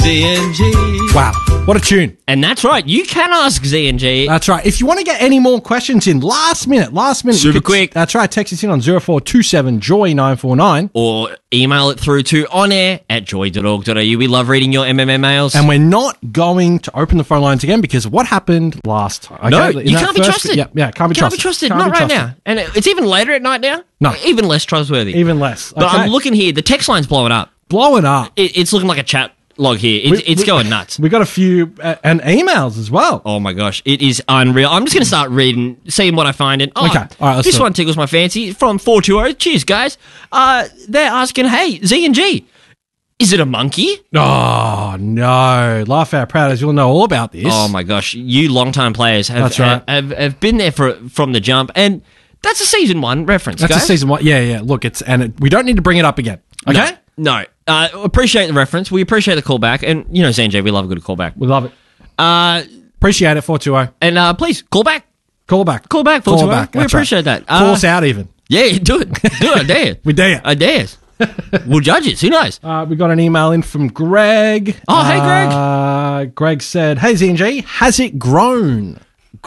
Z&G. Wow, what a tune. And that's right, you can ask Z&G. That's right. If you want to get any more questions in last minute, Super quick. That's right. Text us in on 0427-JOY-949. Or email it through to onair@joy.org.au. We love reading your MMM mails. And we're not going to open the phone lines again because of what happened last time. No, Okay? you can't be trusted. Yeah, can't be trusted. Can't Not be right trusted. now. And it's even later at night now. No. Even less trustworthy. Even less. But Okay. I'm looking here, the text line's blowing up. Blowing up. It's looking like a chat log here. It's going nuts. We got a few and emails as well. Oh my gosh, it is unreal. I'm just going to start reading, seeing what I find. And Okay. All right, let's this do it. one tickles my fancy from 420. Cheers, guys. They're asking, hey, Z&G, is it a monkey? Oh, no. Laugh out proud as you'll know all about this. Oh my gosh, you long-time players That's right. have been there from the jump. And that's a season 1 reference, That's guys. a season 1. Yeah. Look, we don't need to bring it up again. Okay? No. Appreciate the reference. We appreciate the callback. And, you know, Z&G, we love a good callback. We love it. Appreciate it, 420. And please, call back. Call back. Call back, 420. Call back. We That's appreciate that. Call us out even. Yeah, do it. Do it, I dare you. We dare you. I dare you. We'll judge it. Who knows? We got an email in from Greg. Oh, hey, Greg. Greg said, hey, Z&G, has it grown?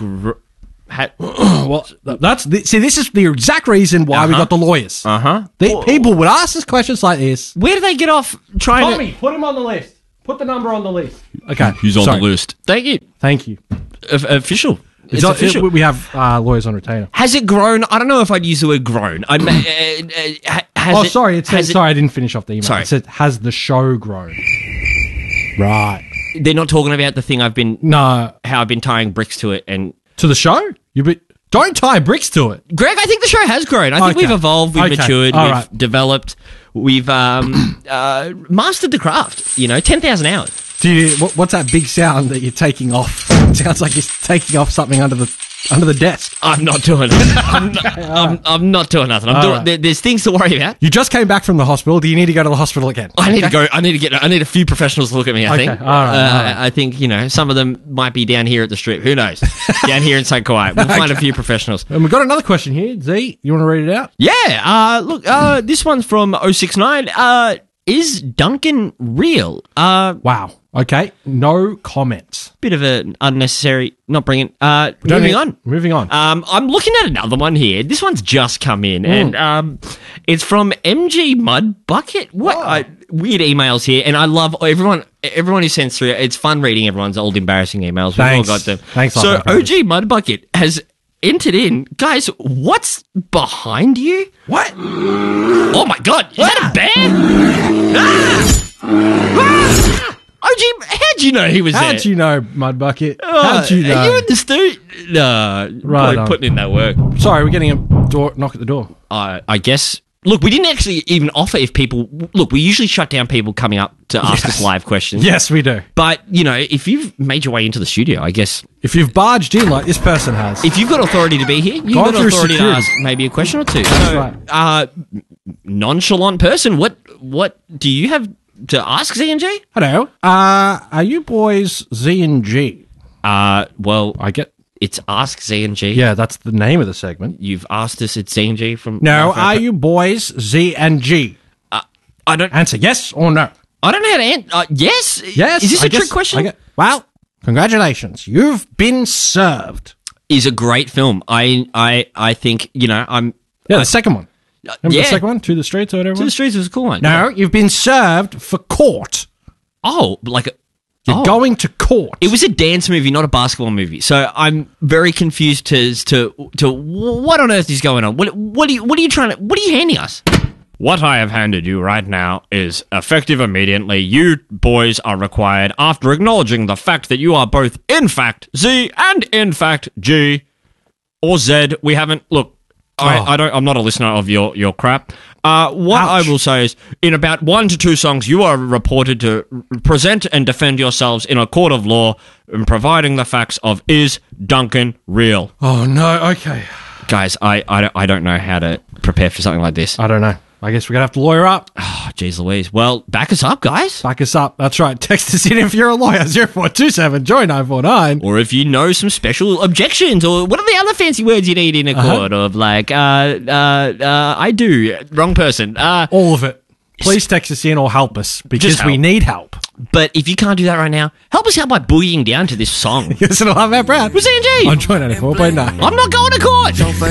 Well, this is the exact reason why we got the lawyers. People would ask us questions like this. Where do they get off trying Tommy, put him on the list. Put the number on the list. Okay. Who's on the list? Thank you. Thank you. Official. It's official. We have lawyers on retainer. Has it grown? I don't know if I'd use the word grown. Sorry, I didn't finish off the email. Sorry. It said, has the show grown? Right. They're not talking about the thing No. how I've been tying bricks to it. And To the show? Don't tie bricks to it. Greg, I think the show has grown. I think we've evolved, we've matured, we've developed, we've mastered the craft. 10,000 hours. What's that big sound that you're taking off? It sounds like you're taking off something under the desk. I'm not doing it. I'm not doing nothing. There's things to worry about. You just came back from the hospital. Do you need to go to the hospital again? I need to go. I need a few professionals to look at me. I think. All right. I think some of them might be down here at the strip. Who knows? Down here in St. Quiet, we'll find a few professionals. And we've got another question here. Z, you want to read it out? Yeah. Look. This one's from 069. Is Duncan real? Wow. Okay. No comments. Bit of an unnecessary. Not bringing. Moving on. I'm looking at another one here. This one's just come in, and it's from MG Mud Bucket. What weird emails here, and I love everyone who sends through. It's fun reading everyone's old embarrassing emails. Thanks. We've all got them. Thanks. So OG Mud Bucket has entered in, guys. What's behind you? What? Oh my God! Is that a bear? OG, how'd you know he was there? How'd you know, Mud Bucket? How'd you know? Are you in the studio? No, Right probably on. putting in that work. Sorry, we're getting a knock at the door. I guess. Look, we didn't actually even offer if people... Look, we usually shut down people coming up to ask us live questions. Yes, we do. But, if you've made your way into the studio, I guess... If you've barged in like this person has. If you've got authority to be here, you've Gone got through authority security. to ask maybe a question or two. That's So, right. Nonchalant person, what do you have to ask Z&G? Hello. Are you boys Z and G? Well, I get... it's Ask Z&G. Yeah, that's the name of the segment. You've asked us at Z&G from... No, are you boys Z and G? I don't... Answer yes or no. I don't know how to answer. Yes? Yes. Is this I a trick guess- question? Well, congratulations. You've been served. Is a great film. I think, I'm... Yeah, the second one. Remember yeah. the second one? To the Streets or whatever? To the Streets was a cool one. No, you've been served for court. Oh, like... You're going to court. It was a dance movie, not a basketball movie. So I'm very confused as to what on earth is going on. What are you handing us? What I have handed you right now is effective immediately. You boys are required, after acknowledging the fact that you are both in fact Z and in fact G or Z. We haven't look. I'm not a listener of your crap. What I will say is, in about 1 to 2 songs, you are reported to present and defend yourselves in a court of law, and providing the facts of is Duncan real. Oh, no. Okay. Guys, I don't know how to prepare for something like this. I don't know. I guess we're going to have to lawyer up. Oh, jeez Louise. Well, back us up, guys. Back us up. That's right. Text us in if you're a lawyer. 0427 Joy 949. Or if you know some special objections, or what are the other fancy words you need in a court of, like, I do. Wrong person. All of it. Please text us in or help us because Just help. we need help. But if you can't do that right now, help us out by boogieing down to this song. Listen to Love Out Brad. With Sanjeev. On Joy 94.9. I'm not going to court.